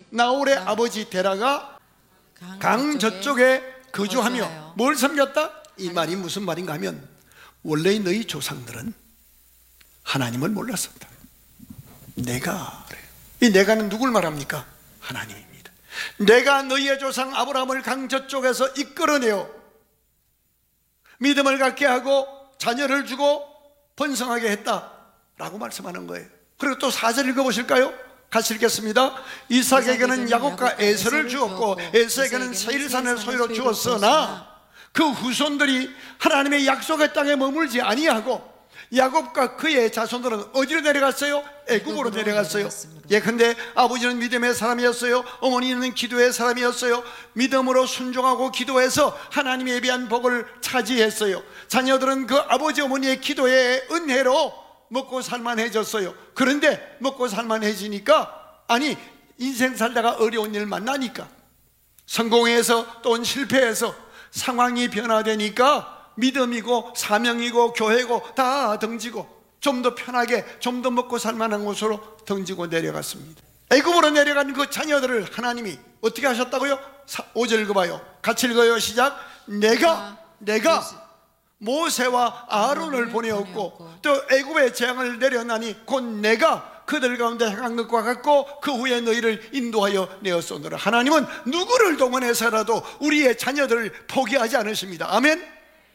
나홀의 아버지 데라가 강 저쪽에 거주하며 뭘 섬겼다? 이 말이 무슨 말인가 하면 원래 너희 조상들은 하나님을 몰랐었다. 내가 그래요. 이 내가는 누굴 말합니까? 하나님입니다. 내가 너희의 조상 아브라함을 강 저쪽에서 이끌어내어 믿음을 갖게 하고 자녀를 주고 번성하게 했다라고 말씀하는 거예요. 그리고 또 4절 읽어보실까요? 같이 읽겠습니다. 이삭에게는 야곱과 에서를 주었고 에서에게는 세일산을 소유로 주었으나 그 후손들이 하나님의 약속의 땅에 머물지 아니하고 야곱과 그의 자손들은 어디로 내려갔어요? 애굽으로 내려갔어요. 예컨대 아버지는 믿음의 사람이었어요. 어머니는 기도의 사람이었어요. 믿음으로 순종하고 기도해서 하나님의 예비한 복을 차지했어요. 자녀들은 그 아버지 어머니의 기도의 은혜로 먹고 살만해졌어요. 그런데 먹고 살만해지니까 아니 인생 살다가 어려운 일 만나니까 성공해서 또는 실패해서 상황이 변화되니까 믿음이고 사명이고 교회고 다 던지고 좀 더 편하게 좀 더 먹고 살만한 곳으로 던지고 내려갔습니다. 애굽으로 내려간 그 자녀들을 하나님이 어떻게 하셨다고요? 5절 읽어봐요. 같이 읽어요. 시작. 내가 모세와 아론을 보내었고 또 애굽의 재앙을 내려나니 곧 내가 그들 가운데 행한 것과 같고 그 후에 너희를 인도하여 내었소노라. 하나님은 누구를 동원해서라도 우리의 자녀들을 포기하지 않으십니다. 아멘.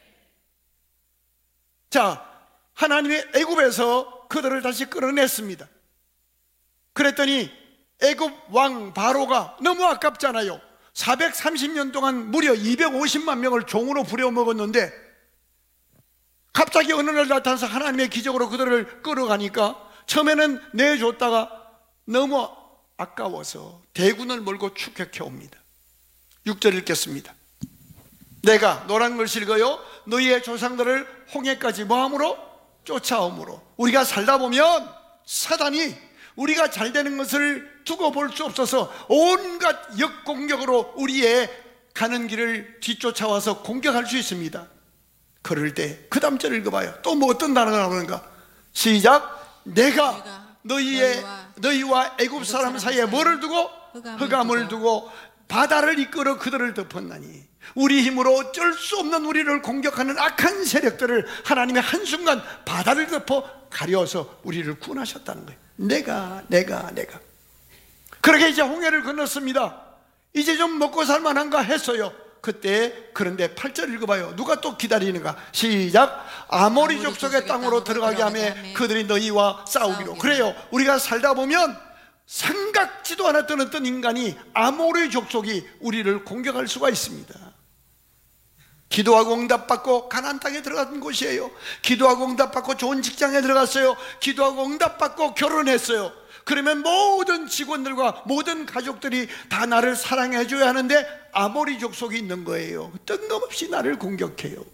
자, 하나님이 애굽에서 그들을 다시 끌어냈습니다. 그랬더니 애굽 왕 바로가 너무 아깝잖아요. 430년 동안 무려 250만 명을 종으로 부려먹었는데 갑자기 어느 날 나타나서 하나님의 기적으로 그들을 끌어가니까 처음에는 내줬다가 너무 아까워서 대군을 몰고 추격해 옵니다. 6절 읽겠습니다. 내가 노란 글씨 읽어요. 너희의 조상들을 홍해까지 뭐함으로? 쫓아옴으로. 우리가 살다 보면 사단이 우리가 잘 되는 것을 두고 볼 수 없어서 온갖 역공격으로 우리의 가는 길을 뒤쫓아와서 공격할 수 있습니다. 그럴 때 그 다음 절 읽어봐요. 또 뭐 어떤 단어가 나오는가? 시작. 내가 너희와 애굽 사람 사이에 뭐를 두고? 흑암을 두고 바다를 이끌어 그들을 덮었나니 우리 힘으로 어쩔 수 없는 우리를 공격하는 악한 세력들을 하나님의 한순간 바다를 덮어 가려서 우리를 구원하셨다는 거예요. 내가 그렇게 이제 홍해를 건넜습니다. 이제 좀 먹고 살만한가 했어요. 그때 그런데 8절 읽어봐요. 누가 또 기다리는가? 시작. 아모리 족속의 땅으로 들어가게 하며 그들이 너희와 싸우기로. 그래요. 우리가 살다 보면 생각지도 않았던 어떤 인간이 아모리 족속이 우리를 공격할 수가 있습니다. 기도하고 응답받고 가나안 땅에 들어간 곳이에요. 기도하고 응답받고 좋은 직장에 들어갔어요. 기도하고 응답받고 결혼했어요. 그러면 모든 직원들과 모든 가족들이 다 나를 사랑해 줘야 하는데 아모리 족속이 있는 거예요. 뜬금없이 나를 공격해요.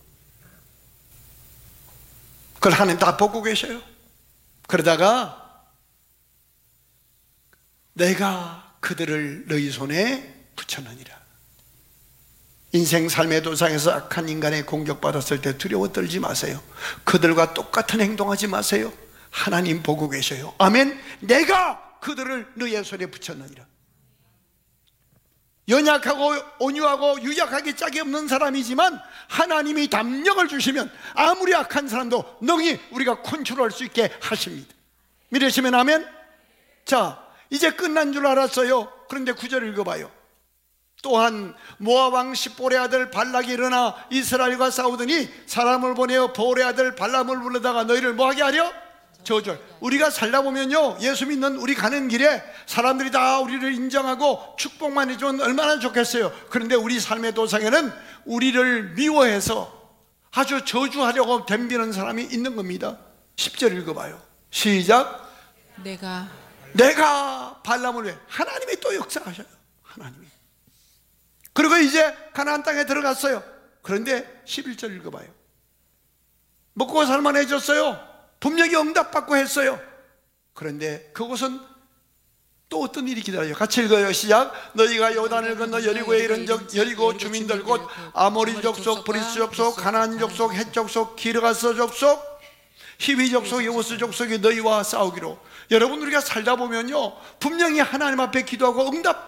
그걸 하나님 다 보고 계셔요. 그러다가 내가 그들을 너희 손에 붙여놓으리라. 인생 삶의 도상에서 악한 인간의 공격받았을 때 두려워 떨지 마세요. 그들과 똑같은 행동하지 마세요. 하나님 보고 계셔요. 아멘. 내가 그들을 너희의 손에 붙였느니라. 연약하고 온유하고 유약하기 짝이 없는 사람이지만 하나님이 담력을 주시면 아무리 악한 사람도 능히 우리가 컨트롤할 수 있게 하십니다. 믿으시면 아멘. 자, 이제 끝난 줄 알았어요. 그런데 9절 읽어봐요. 또한 모압 왕 십볼의 아들 발락이 일어나 이스라엘과 싸우더니 사람을 보내어 볼의 아들 발람을 불러다가 너희를 뭐하게 하려? 저절. 우리가 살다 보면요, 예수 믿는 우리 가는 길에 사람들이 다 우리를 인정하고 축복만 해주면 얼마나 좋겠어요. 그런데 우리 삶의 도상에는 우리를 미워해서 아주 저주하려고 덤비는 사람이 있는 겁니다. 10절 읽어봐요. 시작. 내가 발람을 왜? 하나님이 또 역사하셔요. 하나님이. 그리고 이제 가나안 땅에 들어갔어요. 그런데 11절 읽어봐요. 먹고 살만해졌어요. 분명히 응답받고 했어요. 그런데 그곳은 또 어떤 일이 기다려요. 같이 읽어요. 시작. 너희가 요단을 건너 여리고에 이른 적 여리고 주민들 곧 아모리 족속, 브리스 족속, 가나안 족속, 헷 족속, 기르가스 족속, 히위 족속, 여부스 족속이 너희와 싸우기로. 여러분, 우리가 살다 보면요, 분명히 하나님 앞에 기도하고